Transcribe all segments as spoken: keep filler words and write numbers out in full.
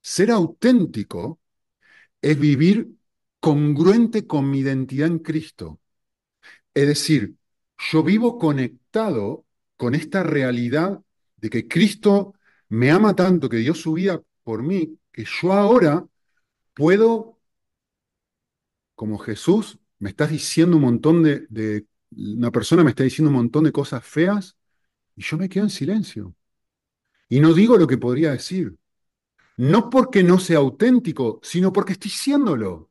Ser auténtico es vivir congruente con mi identidad en Cristo. Es decir, yo vivo conectado con esta realidad de que Cristo me ama tanto, que dio su vida por mí, que yo ahora puedo, como Jesús, me estás diciendo un montón de, de, una persona me está diciendo un montón de cosas feas y yo me quedo en silencio. Y no digo lo que podría decir. No porque no sea auténtico, sino porque estoy siéndolo.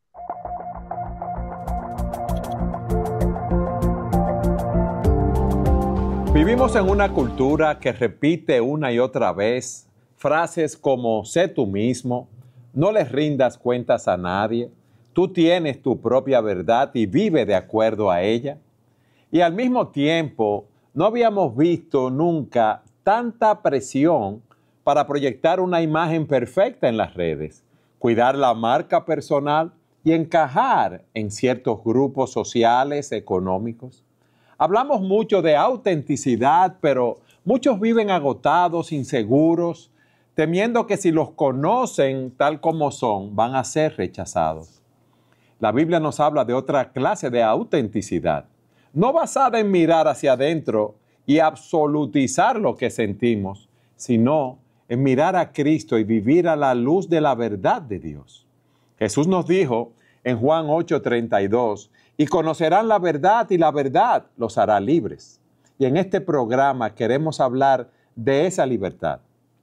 Vivimos en una cultura que repite una y otra vez frases como sé tú mismo, no les rindas cuentas a nadie, tú tienes tu propia verdad y vive de acuerdo a ella. Y al mismo tiempo, no habíamos visto nunca tanta presión para proyectar una imagen perfecta en las redes, cuidar la marca personal y encajar en ciertos grupos sociales, económicos. Hablamos mucho de autenticidad, pero muchos viven agotados, inseguros, temiendo que si los conocen tal como son, van a ser rechazados. La Biblia nos habla de otra clase de autenticidad, no basada en mirar hacia adentro y absolutizar lo que sentimos, sino en mirar a Cristo y vivir a la luz de la verdad de Dios. Jesús nos dijo en Juan ocho treinta y dos, y conocerán la verdad y la verdad los hará libres. Y en este programa queremos hablar de esa libertad,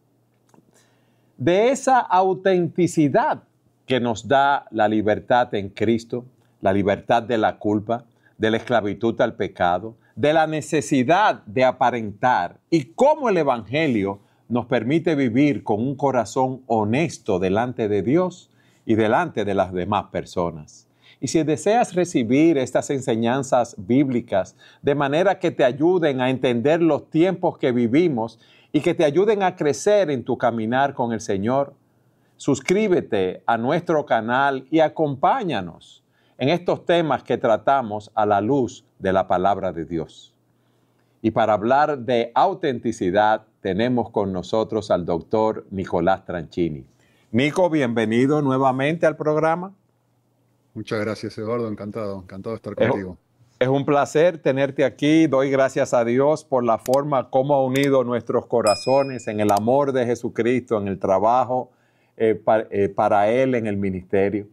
de esa autenticidad que nos da la libertad en Cristo, la libertad de la culpa, de la esclavitud al pecado, de la necesidad de aparentar y cómo el Evangelio nos permite vivir con un corazón honesto delante de Dios y delante de las demás personas. Y si deseas recibir estas enseñanzas bíblicas de manera que te ayuden a entender los tiempos que vivimos y que te ayuden a crecer en tu caminar con el Señor, suscríbete a nuestro canal y acompáñanos en estos temas que tratamos a la luz de la palabra de Dios. Y para hablar de autenticidad, tenemos con nosotros al doctor Nicolás Tranchini. Nico, bienvenido nuevamente al programa. Muchas gracias, Eduardo. Encantado, encantado de estar Es, contigo. es un placer tenerte aquí. Doy gracias a Dios por la forma como ha unido nuestros corazones en el amor de Jesucristo, en el trabajo eh, para, eh, para Él, en el ministerio.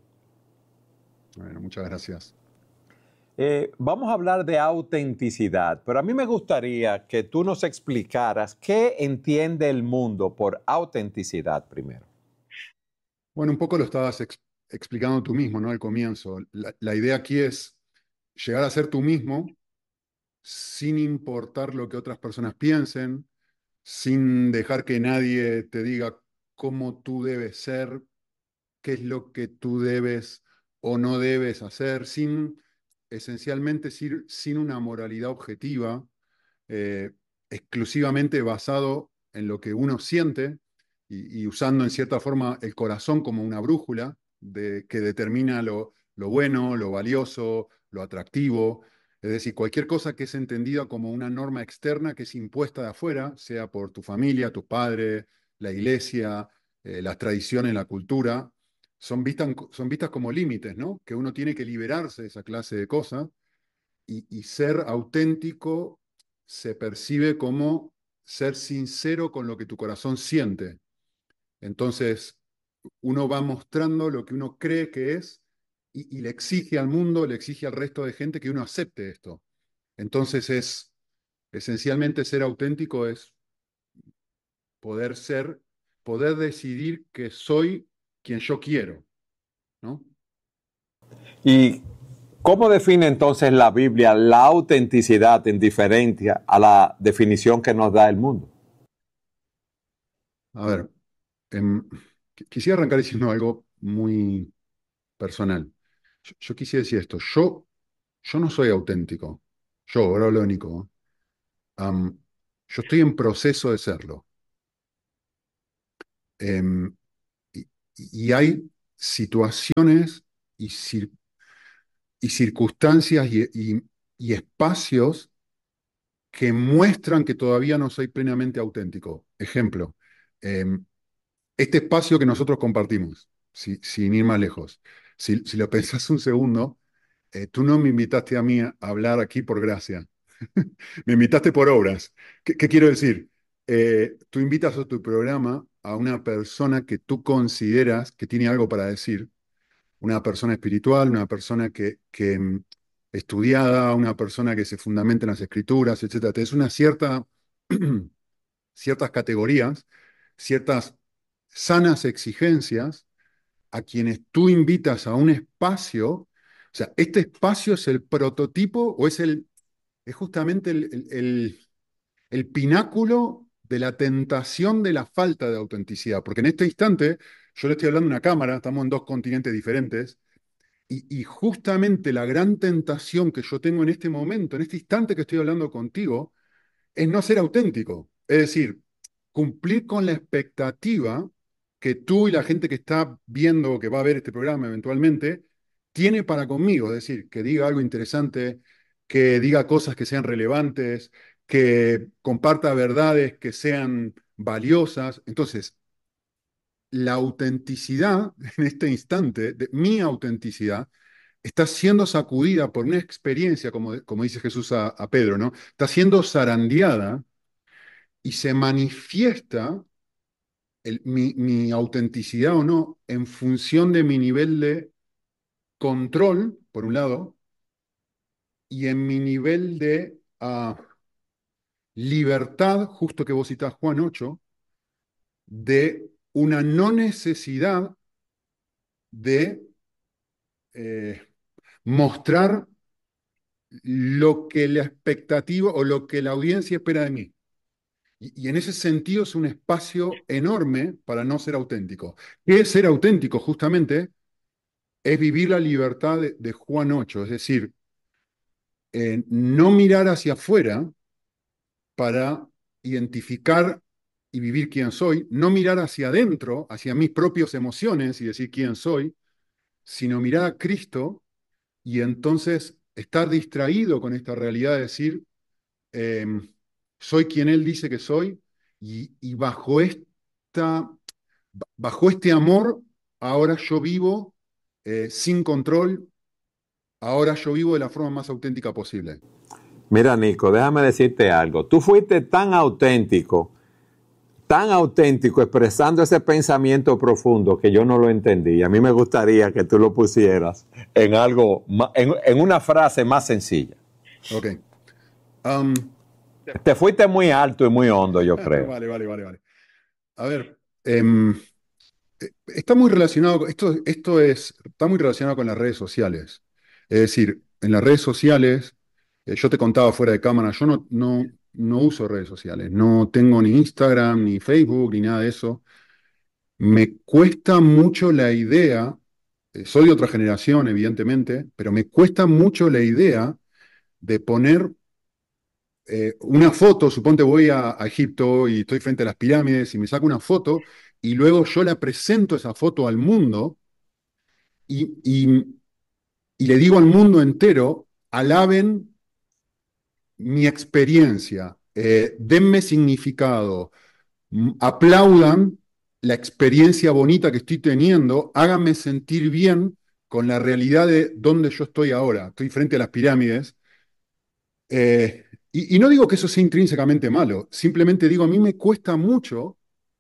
Bueno, muchas gracias. Eh, vamos a hablar de autenticidad, pero a mí me gustaría que tú nos explicaras qué entiende el mundo por autenticidad primero. Bueno, un poco lo estabas ex- explicando tú mismo, ¿no? Al comienzo. La, la idea aquí es llegar a ser tú mismo sin importar lo que otras personas piensen, sin dejar que nadie te diga cómo tú debes ser, qué es lo que tú debes o no debes hacer, sin esencialmente sin, sin una moralidad objetiva, eh, exclusivamente basado en lo que uno siente y, y usando en cierta forma el corazón como una brújula de, que determina lo, lo bueno, lo valioso, lo atractivo. Es decir, cualquier cosa que es entendida como una norma externa que es impuesta de afuera, sea por tu familia, tus padres, la iglesia, eh, las tradiciones, la cultura, son vistas, son vistas como límites, ¿no? Que uno tiene que liberarse de esa clase de cosas y, y ser auténtico se percibe como ser sincero con lo que tu corazón siente. Entonces, uno va mostrando lo que uno cree que es y, y le exige al mundo, le exige al resto de gente que uno acepte esto. Entonces, es esencialmente ser auténtico es poder ser, poder decidir que soy quien yo quiero, ¿no? ¿Y cómo define entonces la Biblia la autenticidad en diferencia a la definición que nos da el mundo? A ver, em, qu- quisiera arrancar diciendo algo muy personal. Yo, yo quisiera decir esto, yo, yo no soy auténtico, yo, ahora hablo de Nico, am, yo estoy en proceso de serlo. Em, y, y hay situaciones y, cir- y circunstancias y, y- y espacios que muestran que todavía no soy plenamente auténtico. Ejemplo, em, este espacio que nosotros compartimos, si- sin ir más lejos. Si, si lo pensás un segundo, eh, tú no me invitaste a mí a hablar aquí por gracia. Me invitaste por obras. ¿Qué, qué quiero decir? Eh, tú invitas a tu programa a una persona que tú consideras que tiene algo para decir, una persona espiritual, una persona que, que mm, estudiada, una persona que se fundamenta en las escrituras, etcétera. Es una cierta, ciertas categorías, ciertas sanas exigencias a quienes tú invitas a un espacio. O sea, este espacio es el prototipo o es el, es justamente el, el- el- el pináculo de la tentación de la falta de autenticidad. Porque en este instante, yo le estoy hablando a una cámara, estamos en dos continentes diferentes, y, y justamente la gran tentación que yo tengo en este momento, en este instante que estoy hablando contigo, es no ser auténtico. Es decir, cumplir con la expectativa que tú y la gente que está viendo o que va a ver este programa eventualmente tiene para conmigo. Es decir, que diga algo interesante, que diga cosas que sean relevantes, que comparta verdades que sean valiosas. Entonces, la autenticidad en este instante, de, mi autenticidad, está siendo sacudida por una experiencia, como, como dice Jesús a, a Pedro, ¿no? Está siendo zarandeada y se manifiesta el- mi, mi autenticidad o no en función de mi nivel de control, por un lado, y en mi nivel de ah, libertad, justo que vos citás Juan ocho, de una no necesidad de eh, mostrar lo que la expectativa o lo que la audiencia espera de mí. Y, y en ese sentido es un espacio enorme para no ser auténtico. ¿Qué es ser auténtico? Justamente es vivir la libertad de, de Juan ocho, es decir, eh, no mirar hacia afuera para identificar y vivir quién soy, no mirar hacia adentro, hacia mis propias emociones y decir quién soy, sino mirar a Cristo y entonces estar distraído con esta realidad de decir, eh, soy quien Él dice que soy y, y bajo esta, bajo este amor, ahora yo vivo eh, sin control, ahora yo vivo de la forma más auténtica posible. Mira, Nico, déjame decirte algo. Tú fuiste tan auténtico, tan auténtico expresando ese pensamiento profundo que yo no lo entendí. A mí me gustaría que tú lo pusieras en algo, ma- en, en una frase más sencilla. Ok. Um, Te fuiste muy alto y muy hondo, yo creo. vale, vale, vale, vale. A ver, em, eh, está muy relacionado, esto, esto es, está muy relacionado con las redes sociales. Es decir, en las redes sociales, eh, yo te contaba fuera de cámara, yo no, no, no uso redes sociales, no tengo ni Instagram, ni Facebook, ni nada de eso. Me cuesta mucho la idea, eh, soy de otra generación, evidentemente, pero me cuesta mucho la idea de poner eh, una foto, suponte voy a, a Egipto y estoy frente a las pirámides y me saco una foto y luego yo la presento esa foto al mundo y, y- y le digo al mundo entero, alaben mi experiencia, eh, denme significado, m- aplaudan la experiencia bonita que estoy teniendo, háganme sentir bien con la realidad de dónde yo estoy ahora. Estoy frente a las pirámides. eh, y, y no digo que eso sea intrínsecamente malo, simplemente digo, a mí me cuesta mucho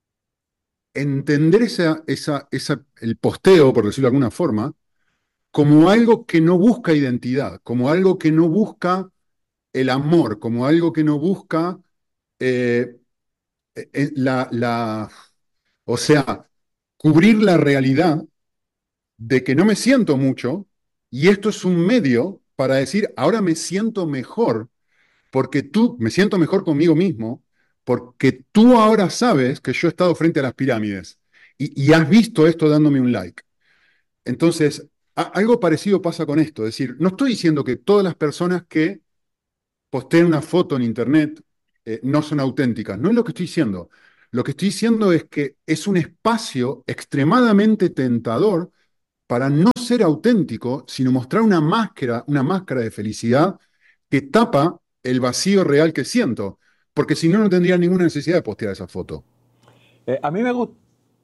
entender esa, esa, esa, el posteo, por decirlo de alguna forma, como algo que no busca identidad, como algo que no busca el amor, como algo que no busca eh, eh, la, la, o sea, cubrir la realidad de que no me siento mucho y esto es un medio para decir, ahora me siento mejor, porque tú, me siento mejor conmigo mismo, porque tú ahora sabes que yo he estado frente a las pirámides y, y has visto esto dándome un like. Entonces, a- algo parecido pasa con esto, es decir, no estoy diciendo que todas las personas que posteen una foto en internet eh, no son auténticas, no es lo que estoy diciendo. Lo que estoy diciendo es que es un espacio extremadamente tentador para no ser auténtico, sino mostrar una máscara, una máscara de felicidad que tapa el vacío real que siento, porque si no, no tendría ninguna necesidad de postear esa foto. Eh, a mí me gusta.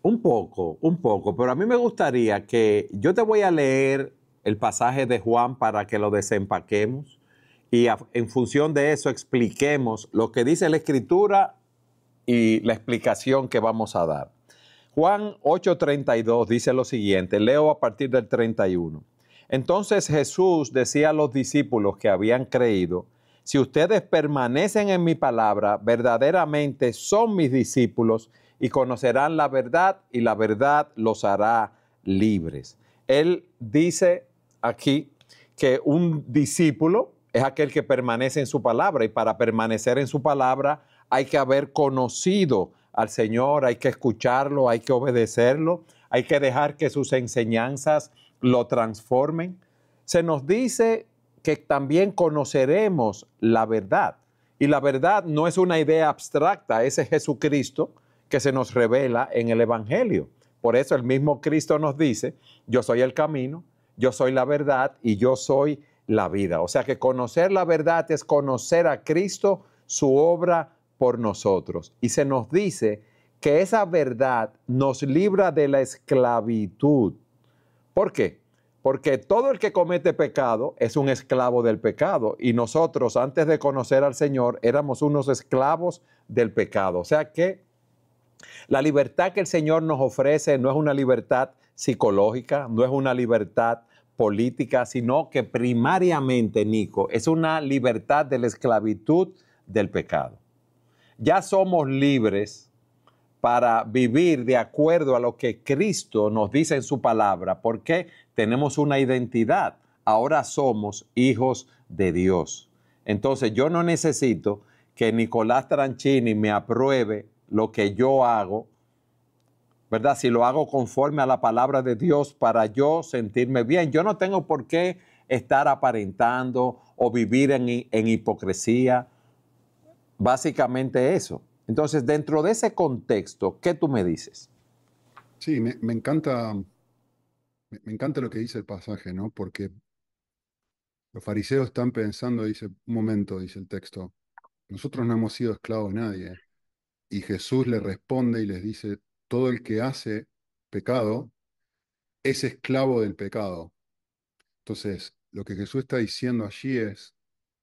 Un poco, un poco, pero a mí me gustaría que yo te voy a leer el pasaje de Juan para que lo desempaquemos y a- en función de eso expliquemos lo que dice la Escritura y la explicación que vamos a dar. Juan ocho treinta y dos dice lo siguiente, leo a partir del treinta y uno. Entonces Jesús decía a los discípulos que habían creído, si ustedes permanecen en mi palabra, verdaderamente son mis discípulos y conocerán la verdad y la verdad los hará libres. Él dice aquí que un discípulo es aquel que permanece en su palabra y para permanecer en su palabra hay que haber conocido al Señor, hay que escucharlo, hay que obedecerlo, hay que dejar que sus enseñanzas lo transformen. Se nos dice que también conoceremos la verdad. Y la verdad no es una idea abstracta, ese es Jesucristo que se nos revela en el Evangelio. Por eso el mismo Cristo nos dice, yo soy el camino, yo soy la verdad y yo soy la vida. O sea que conocer la verdad es conocer a Cristo, su obra por nosotros. Y se nos dice que esa verdad nos libra de la esclavitud. ¿Por qué? Porque todo el que comete pecado es un esclavo del pecado y nosotros antes de conocer al Señor éramos unos esclavos del pecado. O sea que la libertad que el Señor nos ofrece no es una libertad psicológica, no es una libertad política, sino que primariamente, Nico, es una libertad de la esclavitud del pecado. Ya somos libres para vivir de acuerdo a lo que Cristo nos dice en su palabra, porque tenemos una identidad. Ahora somos hijos de Dios. Entonces yo no necesito que Nicolás Tranchini me apruebe lo que yo hago, ¿verdad? Si lo hago conforme a la palabra de Dios para yo sentirme bien. Yo no tengo por qué estar aparentando o vivir en, en hipocresía. Básicamente eso. Entonces, dentro de ese contexto, ¿qué tú me dices? Sí, me, me encanta, me, me encanta lo que dice el pasaje, ¿no? Porque los fariseos están pensando, dice, un momento, dice el texto, nosotros no hemos sido esclavos de nadie. Y Jesús le responde y les dice, todo el que hace pecado es esclavo del pecado. Entonces, lo que Jesús está diciendo allí es,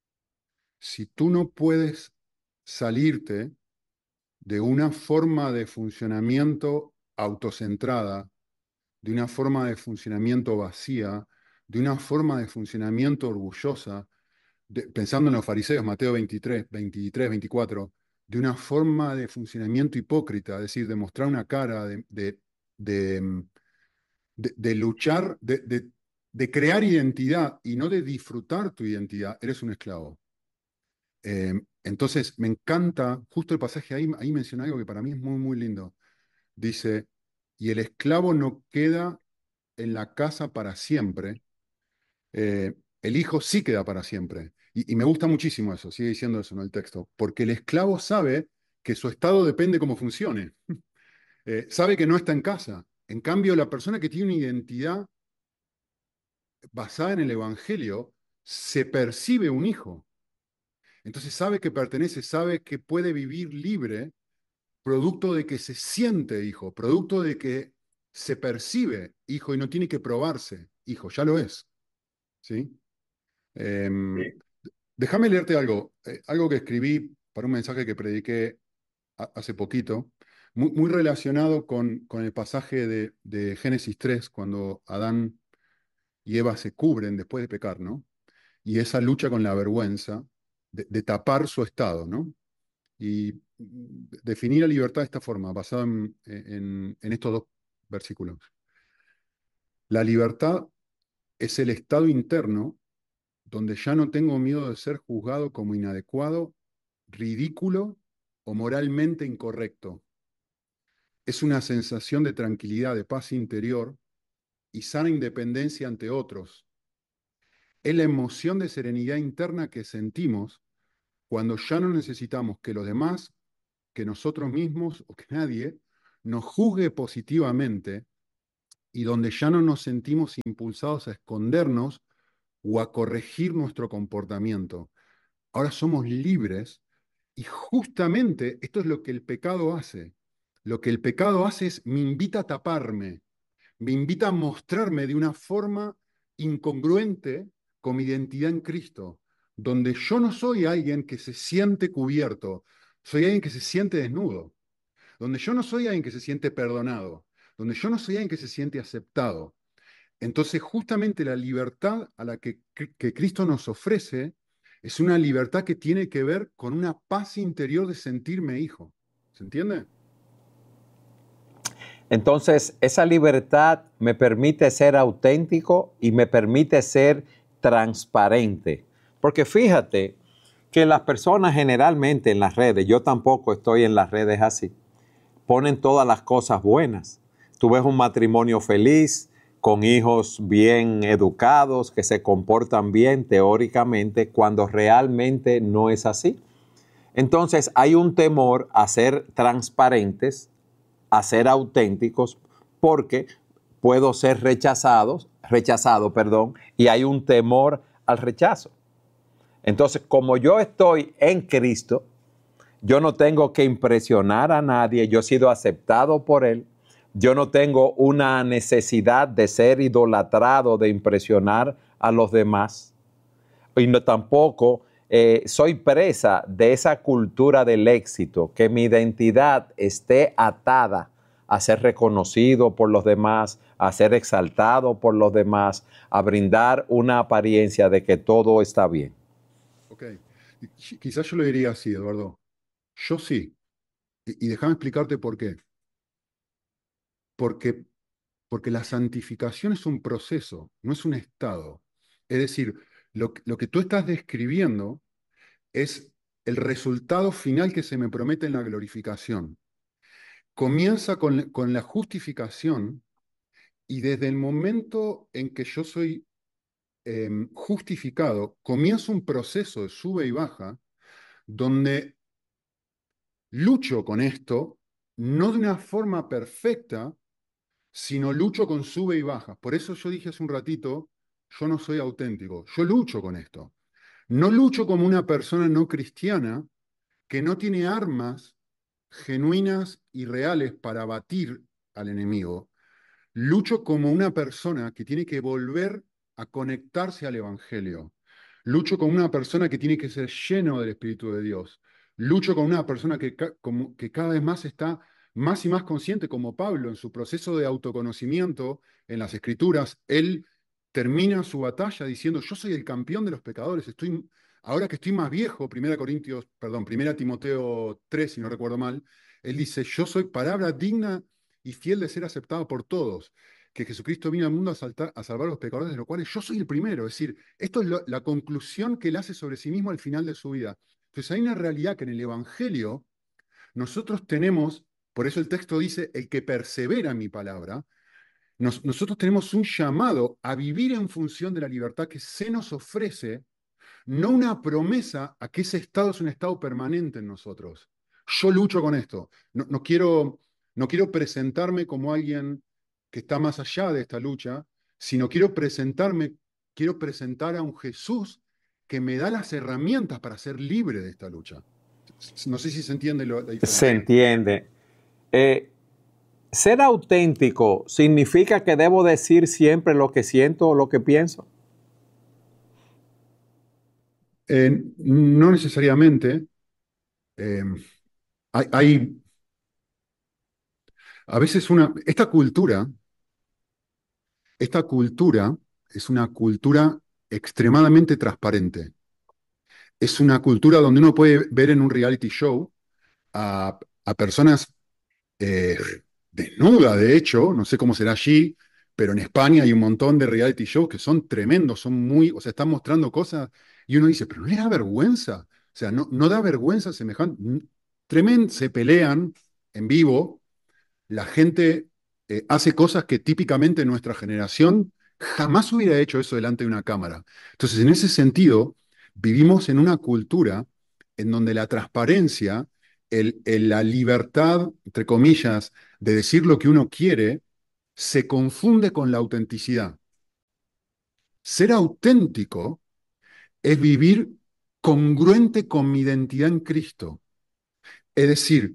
si tú no puedes salirte de una forma de funcionamiento autocentrada, de una forma de funcionamiento vacía, de una forma de funcionamiento orgullosa, de- pensando en los fariseos, Mateo veintitrés, veintitrés, veinticuatro, de una forma de funcionamiento hipócrita, es decir, de mostrar una cara, de, de, de, mm, de- de luchar, de, de- de crear identidad y no de disfrutar tu identidad, eres un esclavo. Eh, entonces, me encanta, justo el pasaje ahí, ahí menciona algo que para mí es muy, muy lindo. Dice, y el esclavo no queda en la casa para siempre, eh, el hijo sí queda para siempre. Y, y me gusta muchísimo eso, sigue diciendo eso en el texto, porque el esclavo sabe que su estado depende cómo funcione. Eh, sabe que no está en casa. En cambio, la persona que tiene una identidad basada en el Evangelio se percibe un hijo. Entonces sabe que pertenece, sabe que puede vivir libre, producto de que se siente hijo, producto de que se percibe hijo y no tiene que probarse hijo, ya lo es. ¿Sí? Eh, Déjame leerte algo, eh, algo que escribí para un mensaje que prediqué a- hace poquito, muy, muy relacionado con, con el pasaje de, de Génesis tres, cuando Adán y Eva se cubren después de pecar, ¿no? Y esa lucha con la vergüenza de, de tapar su estado, ¿no? Y mm, definir la libertad de esta forma, basado en, en en estos dos versículos. La libertad es el estado interno donde ya no tengo miedo de ser juzgado como inadecuado, ridículo o moralmente incorrecto. Es una sensación de tranquilidad, de paz interior y sana independencia ante otros. Es la emoción de serenidad interna que sentimos cuando ya no necesitamos que los demás, que nosotros mismos o que nadie nos juzgue positivamente y donde ya no nos sentimos impulsados a escondernos o a corregir nuestro comportamiento. Ahora somos libres y justamente esto es lo que el pecado hace. Lo que el pecado hace es me invita a taparme, me invita a mostrarme de una forma incongruente con mi identidad en Cristo, donde yo no soy alguien que se siente cubierto, soy alguien que se siente desnudo, donde yo no soy alguien que se siente perdonado, donde yo no soy alguien que se siente aceptado. Entonces, justamente la libertad a la que, que Cristo nos ofrece es una libertad que tiene que ver con una paz interior de sentirme hijo. ¿Se entiende? Entonces, esa libertad me permite ser auténtico y me permite ser transparente. Porque fíjate que las personas generalmente en las redes, yo tampoco estoy en las redes así, ponen todas las cosas buenas. Tú ves un matrimonio feliz, con hijos bien educados, que se comportan bien teóricamente, cuando realmente no es así. Entonces hay un temor a ser transparentes, a ser auténticos, porque puedo ser rechazados, rechazado, perdón, y hay un temor al rechazo. Entonces, como yo estoy en Cristo, yo no tengo que impresionar a nadie, yo he sido aceptado por Él, yo no tengo una necesidad de ser idolatrado, de impresionar a los demás, y no, tampoco eh, soy presa de esa cultura del éxito, que mi identidad esté atada a ser reconocido por los demás, a ser exaltado por los demás, a brindar una apariencia de que todo está bien. Ok. Quizás yo lo diría así, Eduardo. Yo sí. Y, y déjame explicarte por qué. Porque, porque la santificación es un proceso, no es un estado. Es decir, lo, lo que tú estás describiendo es el resultado final que se me promete en la glorificación. Comienza con, con la justificación y desde el momento en que yo soy eh, justificado, comienza un proceso de sube y baja donde lucho con esto, no de una forma perfecta, sino lucho con sube y bajas. Por eso yo dije hace un ratito, yo no soy auténtico, yo lucho con esto. No lucho como una persona no cristiana que no tiene armas genuinas y reales para batir al enemigo. Lucho como una persona que tiene que volver a conectarse al Evangelio. Lucho como una persona que tiene que ser lleno del Espíritu de Dios. Lucho con una persona que, ca- como, que cada vez más está más y más consciente, como Pablo, en su proceso de autoconocimiento en las Escrituras. Él termina su batalla diciendo, yo soy el campeón de los pecadores, estoy, ahora que estoy más viejo, primera Corintios, perdón, primera Timoteo tres, si no recuerdo mal, él dice, yo soy palabra digna y fiel de ser aceptado por todos, que Jesucristo vino al mundo a, saltar, a salvar a los pecadores, de los cuales yo soy el primero. Es decir, esto es lo, la conclusión que él hace sobre sí mismo al final de su vida. Entonces hay una realidad que en el Evangelio nosotros tenemos, por eso el texto dice, el que persevera en mi palabra, nos, nosotros tenemos un llamado a vivir en función de la libertad que se nos ofrece, no una promesa a que ese estado es un estado permanente en nosotros. Yo lucho con esto. No, no quiero, no quiero presentarme como alguien que está más allá de esta lucha, sino quiero presentarme, quiero presentar a un Jesús que me da las herramientas para ser libre de esta lucha. No sé si se entiende lo- la Se diferencia. entiende. Eh, Ser auténtico significa que debo decir siempre lo que siento o lo que pienso. Eh, no necesariamente. eh, hay, hay a veces una, esta cultura, esta cultura es una cultura extremadamente transparente. Es una cultura donde uno puede ver en un reality show a, a personas eh, desnudas, de hecho, no sé cómo será allí, pero en España hay un montón de reality shows que son tremendos, son muy, o sea, están mostrando cosas y uno dice, pero no le da vergüenza. O sea, no, no da vergüenza semejante. Tremendo, se pelean en vivo, la gente eh, hace cosas que típicamente nuestra generación jamás hubiera hecho eso delante de una cámara. Entonces, en ese sentido, vivimos en una cultura en donde la transparencia, el, el- la libertad, entre comillas, de decir lo que uno quiere, se confunde con la autenticidad. Ser auténtico es vivir congruente con mi identidad en Cristo. Es decir,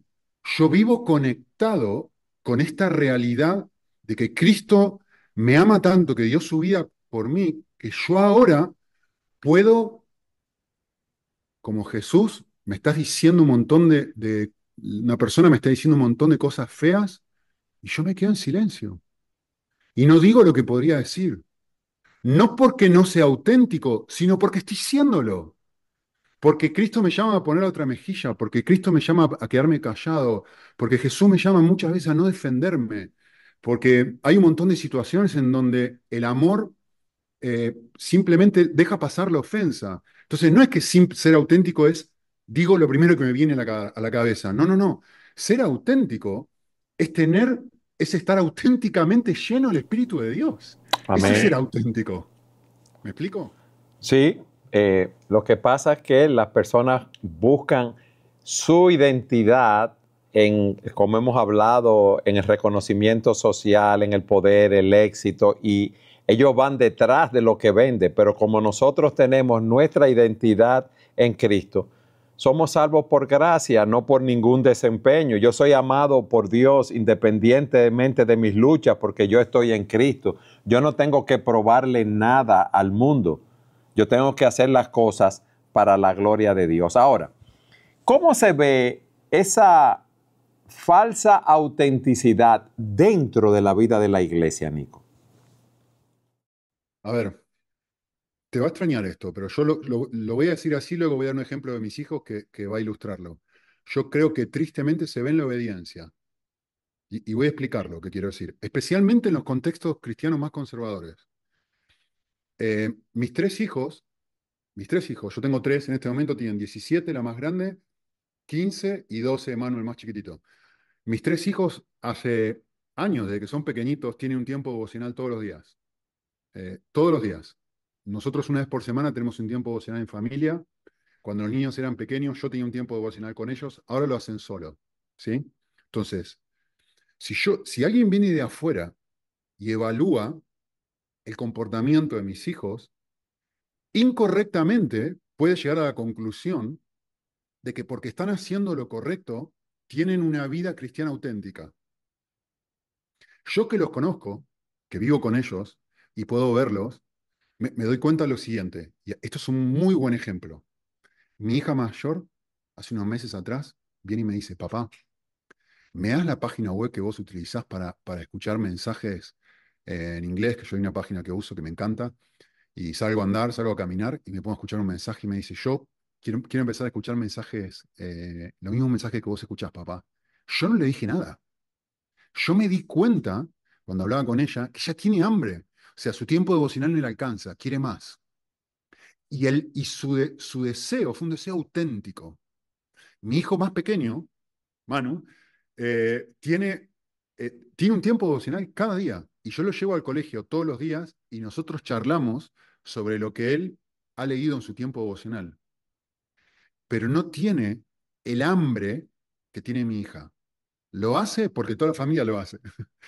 yo vivo conectado con esta realidad de que Cristo me ama tanto, que dio su vida por mí, que yo ahora puedo, como Jesús, me estás diciendo un montón de, de, una persona me está diciendo un montón de cosas feas y yo me quedo en silencio. Y no digo lo que podría decir. No porque no sea auténtico, sino porque estoy siéndolo. Porque Cristo me llama a poner la otra mejilla, porque Cristo me llama a quedarme callado, porque Jesús me llama muchas veces a no defenderme, porque hay un montón de situaciones en donde el amor eh, simplemente deja pasar la ofensa. Entonces, no es que sim- ser auténtico es, digo lo primero que me viene a la, ca- a la cabeza. No, no, no. Ser auténtico es tener, es estar auténticamente lleno del Espíritu de Dios. Eso es ser Amén. auténtico. ¿Me explico? Sí, eh, lo que pasa es que las personas buscan su identidad en, como hemos hablado, en el reconocimiento social, en el poder, el éxito, y ellos van detrás de lo que vende, pero como nosotros tenemos nuestra identidad en Cristo, somos salvos por gracia, no por ningún desempeño. Yo soy amado por Dios independientemente de mis luchas porque yo estoy en Cristo. Yo no tengo que probarle nada al mundo. Yo tengo que hacer las cosas para la gloria de Dios. Ahora, ¿cómo se ve esa falsa autenticidad dentro de la vida de la iglesia, Nico? A ver, te va a extrañar esto, pero yo lo, lo- lo voy a decir así, luego voy a dar un ejemplo de mis hijos que, que va a ilustrarlo. Yo creo que tristemente se ve en la obediencia. Y, y voy a explicar lo que quiero decir, especialmente en los contextos cristianos más conservadores. Eh, mis tres hijos, mis tres hijos, yo tengo tres en este momento, tienen diecisiete, la más grande, quince y doce, Manuel, el más chiquitito. Mis tres hijos hace años, desde que son pequeñitos, tienen un tiempo devocional todos los días. Eh, todos los días. Nosotros una vez por semana tenemos un tiempo devocional en familia. Cuando los niños eran pequeños, yo tenía un tiempo devocional con ellos, ahora lo hacen solo, ¿sí? Entonces, si yo, si alguien viene de afuera y evalúa el comportamiento de mis hijos, incorrectamente puede llegar a la conclusión de que porque están haciendo lo correcto, tienen una vida cristiana auténtica. Yo que los conozco, que vivo con ellos y puedo verlos, me, me doy cuenta de lo siguiente, y esto es un muy buen ejemplo. Mi hija mayor, hace unos meses atrás, viene y me dice, papá, ¿me das la página web que vos utilizás para, para escuchar mensajes eh, en inglés? Que yo hay una página que uso que me encanta. Y salgo a andar, salgo a caminar y me pongo a escuchar un mensaje y me dice, yo quiero, quiero empezar a escuchar mensajes, eh, los mismos mensajes que vos escuchás, papá. Yo no le dije nada. Yo me di cuenta, cuando hablaba con ella, que ella tiene hambre. O sea, su tiempo devocional no le alcanza, quiere más. Y, él, y su, de- su deseo fue un deseo auténtico. Mi hijo más pequeño, Manu, eh, tiene, eh, tiene un tiempo devocional cada día. Y yo lo llevo al colegio todos los días y nosotros charlamos sobre lo que él ha leído en su tiempo devocional. Pero no tiene el hambre que tiene mi hija. Lo hace porque toda la familia lo hace.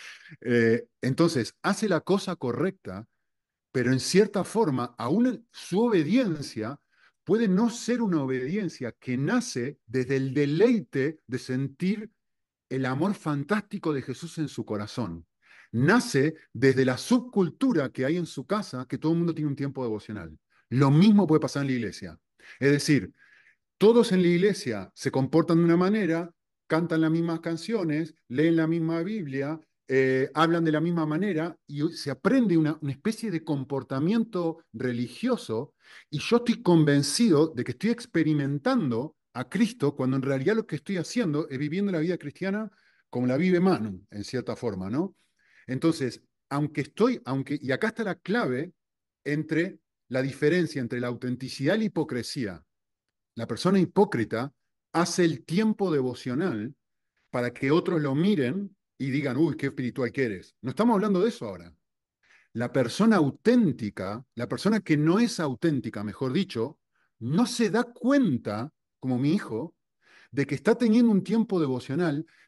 Eh, entonces, hace la cosa correcta, pero en cierta forma, aún su obediencia puede no ser una obediencia que nace desde el deleite de sentir el amor fantástico de Jesús en su corazón. Nace desde la subcultura que hay en su casa, que todo el mundo tiene un tiempo devocional. Lo mismo puede pasar en la iglesia. Es decir, todos en la iglesia se comportan de una manera, cantan las mismas canciones, leen la misma Biblia, eh, hablan de la misma manera y se aprende una, una especie de comportamiento religioso y yo estoy convencido de que estoy experimentando a Cristo cuando en realidad lo que estoy haciendo es viviendo la vida cristiana como la vive Manu, en cierta forma, ¿no? Entonces, aunque estoy, aunque, y acá está la clave entre la diferencia entre la autenticidad y la hipocresía. La persona hipócrita hace el tiempo devocional para que otros lo miren y digan, uy, qué espiritual que eres. No estamos hablando de eso ahora. La persona auténtica, la persona que no es auténtica, mejor dicho, no se da cuenta, como mi hijo, de que está teniendo un tiempo devocional,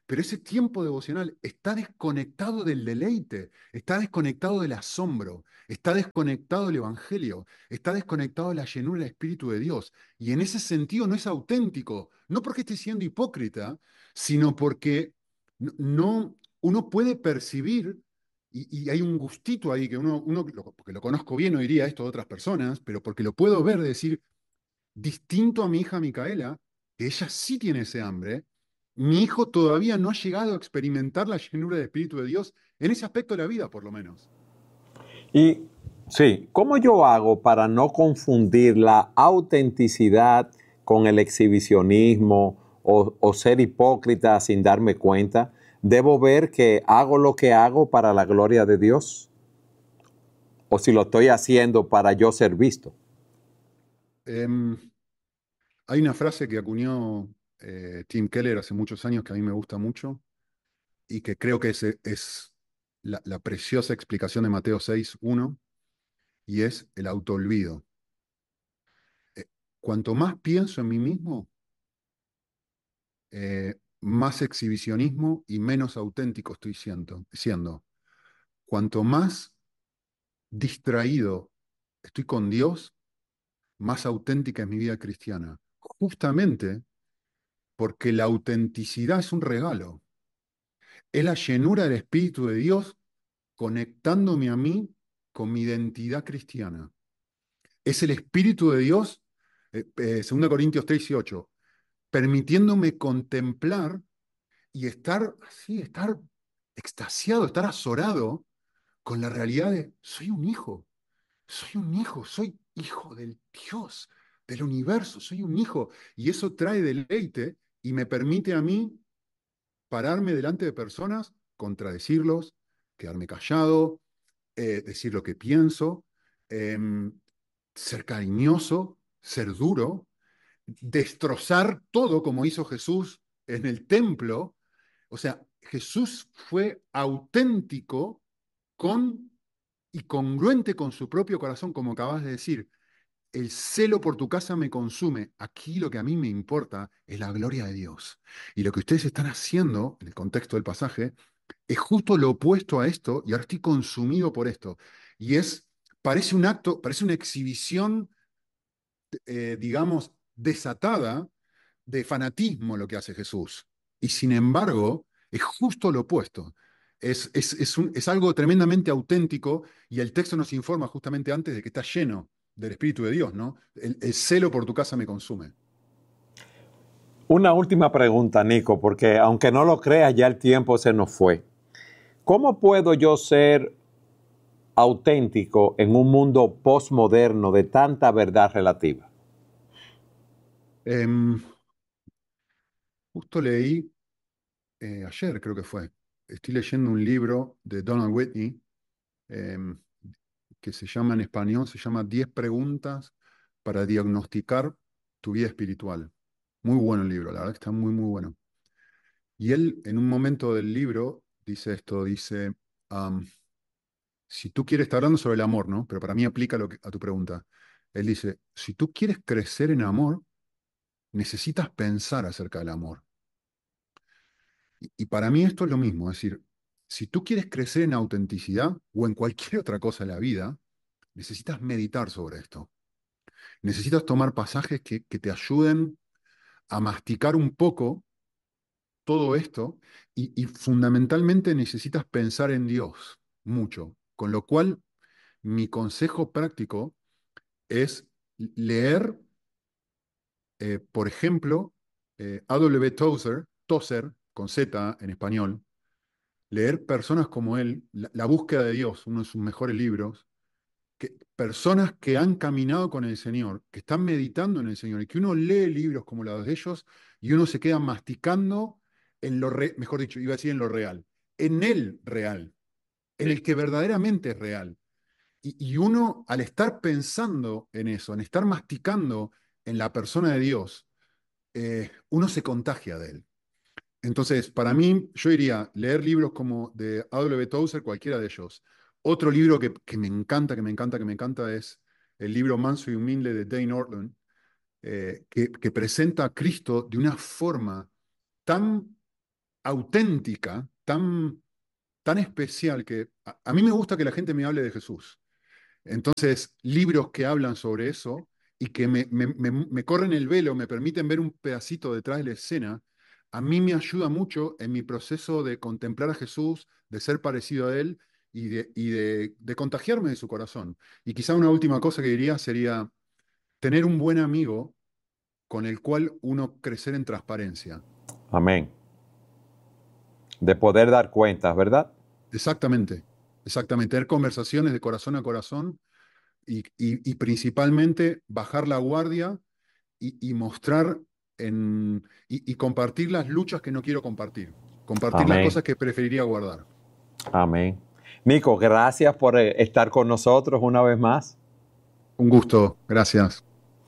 pero ese tiempo devocional está desconectado del deleite, está desconectado del asombro, está desconectado del Evangelio, está desconectado de la llenura del Espíritu de Dios. Y en ese sentido no es auténtico, no porque esté siendo hipócrita, sino porque no, no- uno puede percibir, y, y hay un gustito ahí que uno, uno lo- porque lo conozco bien, no diría esto de otras personas, pero porque lo puedo ver, de decir, distinto a mi hija Micaela, que ella sí tiene ese hambre, mi hijo todavía no ha llegado a experimentar la llenura del Espíritu de Dios en ese aspecto de la vida, por lo menos. Y sí, ¿cómo yo hago para no confundir la autenticidad con el exhibicionismo o, o ser hipócrita sin darme cuenta? ¿Debo ver que hago lo que hago para la gloria de Dios? ¿O si lo estoy haciendo para yo ser visto? Em, Hay una frase que acuñó eh, Tim Keller hace muchos años que a mí me gusta mucho y que creo que es, es la, la preciosa explicación de Mateo seis uno y es el autoolvido. Eh, Cuanto más pienso en mí mismo, eh, más exhibicionismo y menos auténtico estoy siendo, siendo. Cuanto más distraído estoy con Dios, más auténtica es mi vida cristiana. Justamente porque la autenticidad es un regalo. Es la llenura del Espíritu de Dios conectándome a mí con mi identidad cristiana. Es el Espíritu de Dios, eh, eh, dos Corintios tres y ocho, permitiéndome contemplar y estar así, estar extasiado, estar azorado con la realidad de soy un hijo, soy un hijo, soy hijo del Dios, del universo, soy un hijo. Y eso trae deleite y me permite a mí pararme delante de personas, contradecirlos, quedarme callado, eh, decir lo que pienso, em, ser cariñoso, ser duro, destrozar todo como hizo Jesús en el templo. O sea, Jesús fue auténtico con y congruente con su propio corazón, como acabas de decir. El celo por tu casa me consume. Aquí lo que a mí me importa es la gloria de Dios. Y lo que ustedes están haciendo, en el contexto del pasaje, es justo lo opuesto a esto, y ahora estoy consumido por esto. Y es, parece un acto, parece una exhibición, eh, digamos, desatada de fanatismo lo que hace Jesús. Y sin embargo, es justo lo opuesto. Es, es, es, un- es algo tremendamente auténtico y el texto nos informa justamente antes de que está lleno del Espíritu de Dios, ¿no? El, el celo por tu casa me consume. Una última pregunta, Nico, porque aunque no lo creas, ya el tiempo se nos fue. ¿Cómo puedo yo ser auténtico en un mundo postmoderno de tanta verdad relativa? Em, Justo leí, eh, ayer creo que fue, estoy leyendo un libro de Donald Whitney, em, que se llama en español, se llama Diez preguntas para diagnosticar tu vida espiritual. Muy bueno el libro, la verdad que está muy, muy bueno. Y él, en un momento del libro, dice esto, dice, um, si tú quieres, está hablando sobre el amor, ¿no? Pero para mí aplica lo que, a tu pregunta. Él dice, si tú quieres crecer en amor, necesitas pensar acerca del amor. Y, y para mí esto es lo mismo, es decir, si tú quieres crecer en autenticidad o en cualquier otra cosa de la vida, necesitas meditar sobre esto. Necesitas tomar pasajes que, que te ayuden a masticar un poco todo esto y, y fundamentalmente necesitas pensar en Dios mucho. Con lo cual, mi consejo práctico es leer, eh, por ejemplo, eh, A W. Tozer, Tozer, con Z en español, leer personas como él, La, La búsqueda de Dios, uno de sus mejores libros, que, personas que han caminado con el Señor, que están meditando en el Señor, y que uno lee libros como los de ellos y uno se queda masticando en lo, re, mejor dicho, iba a decir en lo real, en el real, en el que verdaderamente es real. Y, y uno, al estar pensando en eso, en estar masticando en la persona de Dios, eh, uno se contagia de él. Entonces, para mí, yo iría leer libros como de A W. Tozer, cualquiera de ellos. Otro libro que, que me encanta, que me encanta, que me encanta es el libro Manso y Humilde de Dane Ortland, eh, que, que presenta a Cristo de una forma tan auténtica, tan, tan especial que a, a mí me gusta que la gente me hable de Jesús. Entonces, libros que hablan sobre eso y que me, me, me, me corren el velo, me permiten ver un pedacito detrás de la escena, a mí me ayuda mucho en mi proceso de contemplar a Jesús, de ser parecido a Él y de, y de, de contagiarme de su corazón. Y quizá una última cosa que diría sería tener un buen amigo con el cual uno crecer en transparencia. Amén. De poder dar cuentas, ¿verdad? Exactamente, exactamente. Tener conversaciones de corazón a corazón y, y- y principalmente bajar la guardia y, y mostrar en, y, y compartir las luchas que no quiero compartir, compartir las Amén. cosas que preferiría guardar. Amén. Nico, gracias por eh, estar con nosotros una vez más. Un gusto, gracias.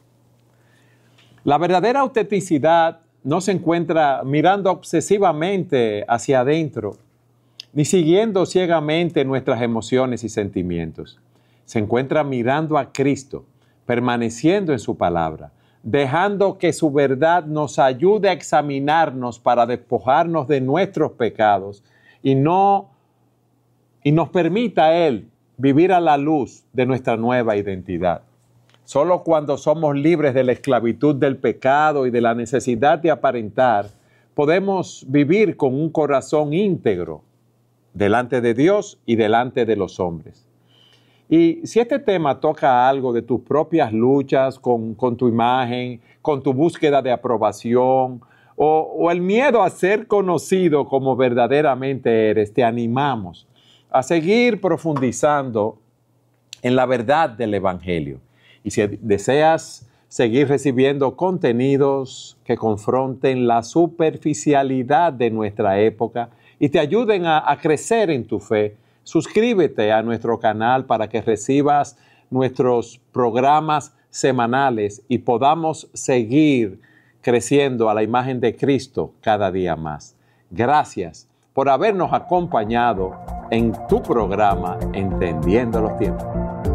La verdadera autenticidad no se encuentra mirando obsesivamente hacia adentro, ni siguiendo ciegamente nuestras emociones y sentimientos. Se encuentra mirando a Cristo, permaneciendo en su palabra, dejando que su verdad nos ayude a examinarnos para despojarnos de nuestros pecados y no y nos permita a Él vivir a la luz de nuestra nueva identidad. Solo cuando somos libres de la esclavitud del pecado y de la necesidad de aparentar, podemos vivir con un corazón íntegro delante de Dios y delante de los hombres. Y si este tema toca algo de tus propias luchas con, con tu imagen, con tu búsqueda de aprobación o, o el miedo a ser conocido como verdaderamente eres, te animamos a seguir profundizando en la verdad del Evangelio. Y si deseas seguir recibiendo contenidos que confronten la superficialidad de nuestra época y te ayuden a, a crecer en tu fe, suscríbete a nuestro canal para que recibas nuestros programas semanales y podamos seguir creciendo a la imagen de Cristo cada día más. Gracias por habernos acompañado en tu programa Entendiendo los Tiempos.